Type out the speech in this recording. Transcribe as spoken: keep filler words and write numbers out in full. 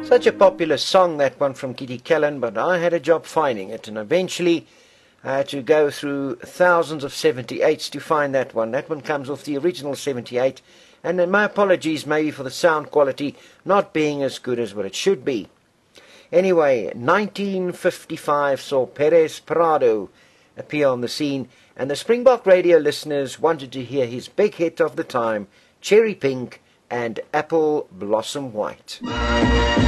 Such a popular song, that one from Kitty Callan, but I had a job finding it, and eventually I had to go through thousands of seventy-eights to find that one. That one comes off the original seventy-eight, and then my apologies maybe for the sound quality not being as good as what it should be. Anyway, nineteen fifty-five saw Perez Prado appear on the scene, and the Springbok radio listeners wanted to hear his big hit of the time, Cherry Pink and Apple Blossom White.